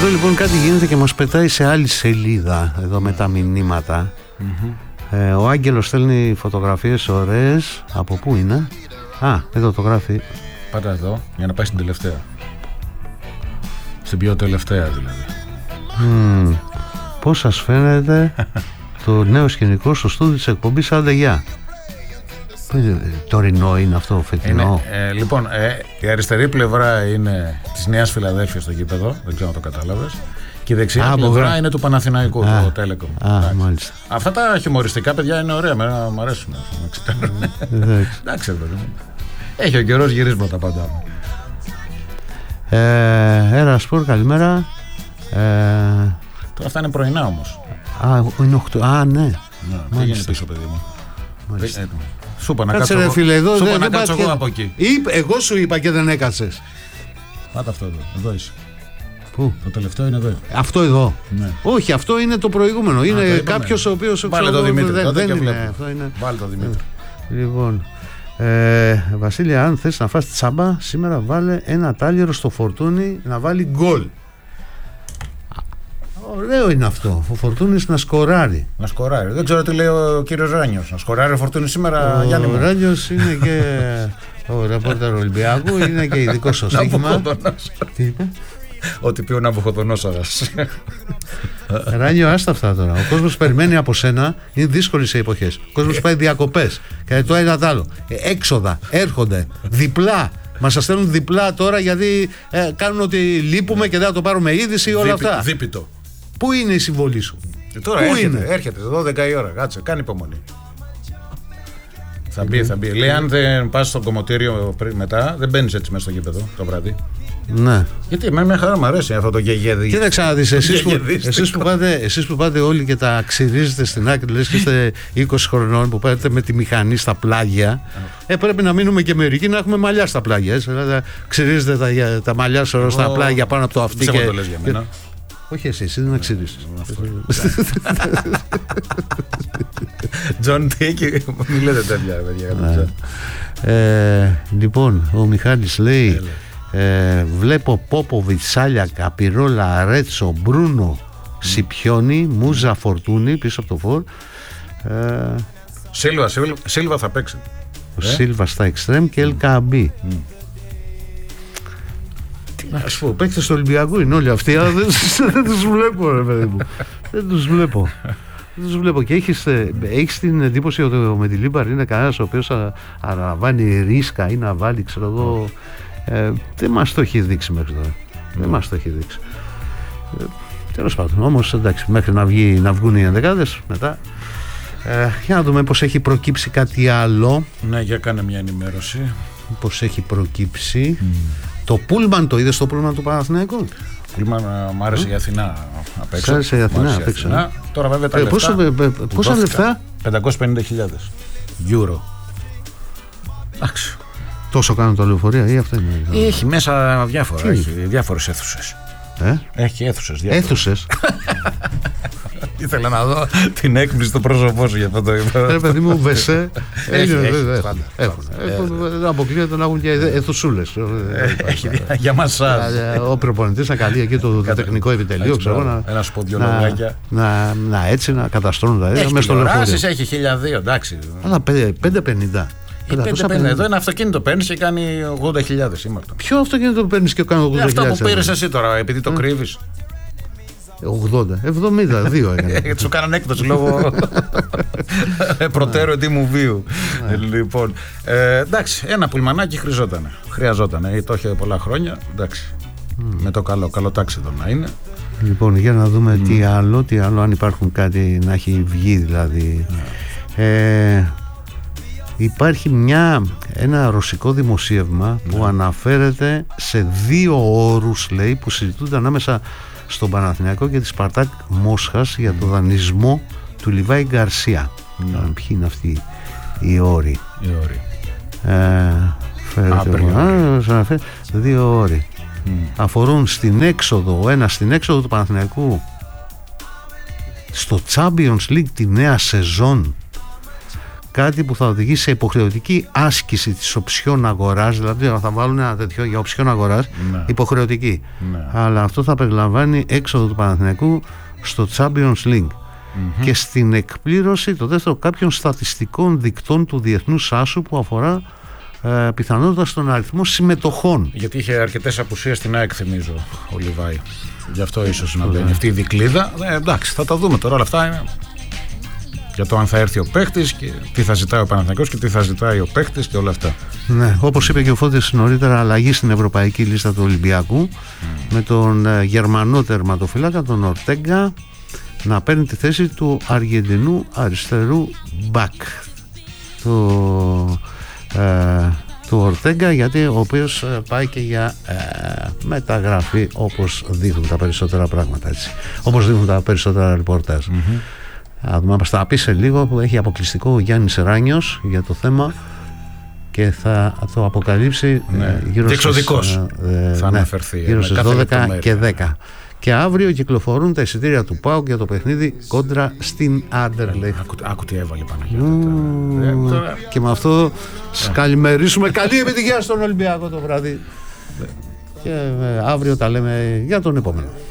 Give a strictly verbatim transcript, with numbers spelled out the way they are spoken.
Εδώ λοιπόν κάτι γίνεται και μας πετάει σε άλλη σελίδα εδώ με τα μηνύματα. Mm-hmm. ε, Ο Άγγελος στέλνει φωτογραφίες ωραίες. Από πού είναι? Α, εδώ το γράφει. Πάτα εδώ για να πάει στην τελευταία. Στην πιο τελευταία δηλαδή. mm, Πώς σας φαίνεται το νέο σκηνικό στο στούντιο της εκπομπής? Άντε γεια. Τωρινό είναι αυτό, φετινό? Είναι, ε, λοιπόν, ε, η αριστερή πλευρά είναι της Νέας Φιλαδέλφειας στο γήπεδο, δεν ξέρω αν το κατάλαβες. Και η δεξιά Α, πλευρά γρα... είναι του Παναθηναϊκού, Α, το Telecom. Α, μάλιστα. Αυτά τα χιουμοριστικά παιδιά είναι ωραία, μου αρέσουν. Εντάξει, έχει ο καιρός γυρίσματα πάντα. ε, Έρα Σπορ, καλημέρα. ε, Τώρα αυτά είναι πρωινά όμως. Α, είναι οκτώ. Α, ναι. Τι γίνεται πίσω, παιδί μου? Μάλιστα. Σου είπα να κάτσε, κάτσω, ρε, φίλε, εδώ, σου δε, είπα να κάτσω και... εγώ από εκεί. Είπ, εγώ σου είπα και δεν έκατσες. Πάτε αυτό εδώ, εδώ είσαι. Πού? Το τελευταίο είναι εδώ. Αυτό εδώ? Ναι. Όχι, αυτό είναι το προηγούμενο. Είναι κάποιος ο οποίος... Βάλε το Δημήτρη, δεν, τότε δεν και είναι, αυτό είναι... Βάλε το Δημήτρη. Λοιπόν, ε, Βασίλεια, αν θες να φας τσάμπα, σήμερα βάλε ένα τάλιρο στο Φορτούνι να βάλει γκολ. Ωραίο είναι αυτό. Ο Φορτούνης να σκοράρει. Να σκοράρει. Δεν ξέρω τι λέει ο κύριος Ράνιος. Να σκοράρει ο Φορτούνης σήμερα, ο Γιάννη μου. Ο Ράνιος είναι και ο ρεπόρτερ Ολυμπιακού, είναι και ειδικός στο στοίχημα. Τι είπε? Ότι πει ο Ναβουχοδονόσορας. Ράνιο, άστα αυτά τώρα. Ο κόσμος περιμένει από σένα, είναι δύσκολοι σε εποχές. Ο κόσμος πάει διακοπές και το ένα τ' άλλο. Έξοδα, έρχονται, διπλά. Μας σας στέλνουν διπλά τώρα γιατί ε, κάνουν ότι λείπουμε και δεν θα το πάρουμε είδηση, όλα Δίπη, αυτά. Δίπητο. Πού είναι η συμβολή σου? Και τώρα Πού έρχεται, είναι? έρχεται, δώδεκα η ώρα. Κάτσε, κάνει υπομονή. Θα μπει, θα μπει. Λέει, αν δεν πας στο κομμωτήριο μετά, δεν μπαίνεις έτσι μέσα στο γήπεδο το βράδυ. Ναι. Γιατί εμένα μια χαρά μου αρέσει αυτό το γεγεδί. Κοίταξε να δεις, εσείς που, εσείς, που πάτε, εσείς που πάτε όλοι και τα ξυρίζετε στην άκρη, λες και είστε είκοσι χρονών που πάτε με τη μηχανή στα πλάγια, ε, πρέπει να μείνουμε και μερικοί να έχουμε μαλλιά στα πλάγια. Δηλαδή, ξυρίζετε τα, τα μαλλιά σου στα πλάγια πάνω από το αυτί. Δεν και... το λες για μένα. Όχι εσύ, εσύ δεν ξυρίσεις. Τζον Τίκη, μην λέτε τέτοια παιδιά. Λοιπόν, ο Μιχάλης λέει, ε, βλέπω Πόποβιτς, Σάλια, Καπιρόλα, Ρέτσο, Μπρούνο, Σιπιόνι, Μούζα, Φορτούνη πίσω από το φορ. ε, Σίλβα, Σίλβα θα παίξει. Ο ε? Σίλβα στα εξτρέμ και Ελκαμπή. Mm. Να σου πω, παίκτες του Ολυμπιακού είναι όλοι αυτοί, αλλά δεν, δεν τους βλέπω, ρε παιδί μου. Δεν τους βλέπω. Δεν τους βλέπω. Και έχεις, έχεις την εντύπωση ότι ο Μεντιλίμπαρ είναι κανένας ο οποίος αναλαμβάνει ρίσκα ή να βάλει, ξέρω εγώ. Ε, δεν μας το έχει δείξει μέχρι τώρα. Mm. Δεν μας το έχει δείξει. Ε, τέλος πάντων, όμως εντάξει, μέχρι να, βγει, να βγουν οι ενδεκάδες μετά. Ε, για να δούμε πως έχει προκύψει κάτι άλλο. Ναι, για κάνε μια ενημέρωση. Πως έχει προκύψει. Mm. Το Πούλμαν, το είδες το Πούλμαν του Παναθηναϊκού? Πούλμαν, μου άρεσε η Αθηνά απ' έξω. Σ' άρεσε η Αθηνά απ' έξω. Τώρα βέβαια τα ε, λεφτά. Πόσο, ε, πόσα λεφτά? πεντακόσιες πενήντα χιλιάδες Euro. Εντάξει. Τόσο κάνουν τα λεωφορεία ή αυτό είναι? Έχει μέσα διάφορα. Έχει διάφορες αίθουσες. Ε? Έχει αίθουσες. Αίθουσες. Ήθελα να δω την έκπληξη στο πρόσωπό σου για αυτό το είπα. Ρε παιδί μου, Βεσέ. Έχουν. Αποκλείεται να έχουν και αιθουσούλες. Για μασάζ. Ο προπονητής να καλεί εκεί το τεχνικό επιτελείο. Ένα σου πω δυο λογάκια. Να έτσι να καταστρώνουν τα έργα. Έχει τηλεοράσεις, έχει χίλια δύο, εντάξει. Αλλά πεντακόσια πενήντα. Εδώ ένα αυτοκίνητο παίρνει και κάνει ογδόντα χιλιάδες ήμαρτον. Ποιο αυτοκίνητο παίρνει και κάνει ογδόντα χιλιάδες? Αυτό που πήρες εσύ τώρα, επειδή το κρύβεις. ογδόντα, εβδομήντα δύο έκανε. Γιατί σου κάνανε έκπτωση λόγω προτέρου ετοίμου βίου. Λοιπόν, εντάξει, ένα πουλμανάκι χρειαζόταν. Χρειαζόταν, το είχε πολλά χρόνια. Εντάξει, με το καλό, καλό τάξιδο να είναι. Λοιπόν, για να δούμε τι άλλο, τι άλλο, αν υπάρχουν κάτι να έχει βγει δηλαδή. Υπάρχει μια, ένα ρωσικό δημοσίευμα που ναι. αναφέρεται σε δύο όρους, λέει, που συζητούνται ανάμεσα στον Παναθηναϊκό και τη Σπαρτάκ Μόσχας για το δανεισμό του Λιβάη Γκαρσία. Ναι. Ποιοι είναι αυτοί οι όροι? Οι όροι. Ε, φέρετε, δύο όροι. Mm. Αφορούν στην έξοδο, ο ένας στην έξοδο του Παναθηναϊκού στο Champions League τη νέα σεζόν κάτι που θα οδηγήσει σε υποχρεωτική άσκηση της οψιών αγοράς, δηλαδή θα βάλουν ένα τέτοιο για οψιών αγοράς, ναι. υποχρεωτική. Ναι. Αλλά αυτό θα περιλαμβάνει έξοδο του Παναθηναϊκού στο Champions League. Mm-hmm. Και στην εκπλήρωση το δεύτερο κάποιων στατιστικών δικτών του Διεθνούς Άσου που αφορά ε, πιθανότητα στον αριθμό συμμετοχών. Γιατί είχε αρκετές απουσίες στην ΑΕΚ, θυμίζω, ο Λιβάη. Γι' αυτό ίσως να μπαίνει αυτή η δικλίδα. Ε, εντάξει, θα τα δούμε τώρα. Όλα αυτά είναι για το αν θα έρθει ο παίχτης και τι θα ζητάει ο Παναθηναϊκός και τι θα ζητάει ο παίχτης και όλα αυτά. Ναι, όπως είπε και ο Φώτης νωρίτερα, αλλαγή στην ευρωπαϊκή λίστα του Ολυμπιακού mm. με τον ε, Γερμανό τερματοφύλακα, τον Ορτέγκα, να παίρνει τη θέση του Αργεντινού αριστερού μπακ του, ε, του Ορτέγκα, γιατί ο οποίος ε, πάει και για ε, μεταγραφή, όπως δείχνουν τα περισσότερα πράγματα, έτσι, όπως δείχνουν τα περισσότερα ρεπορτάζ. Mm-hmm. Α δούμε, μας τα πει σε λίγο, που έχει αποκλειστικό ο Γιάννης Ράνιος για το θέμα και θα το αποκαλύψει ναι. ε, γύρω στις, ε, θα ναι, αναφερθεί γύρω στις δώδεκα και δέκα. Και αύριο κυκλοφορούν τα εισιτήρια του ΠΑΟΚ για το παιχνίδι κόντρα στην Άντερλεχτ. Άκου, άκου τι έβαλε Παναγιώτη. Mm, και με αυτό yeah. καλημερίσουμε. Καλή επιτυχία στον Ολυμπιακό το βράδυ. Yeah. Και ε, αύριο τα λέμε για τον επόμενο.